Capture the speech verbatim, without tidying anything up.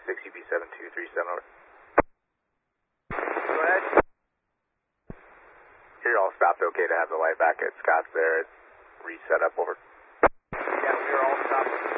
six U B seven two three seven, over. Go ahead. You're all stopped, okay to have the light back at Scott's there. It's reset up, over. Yeah, we are all stopped.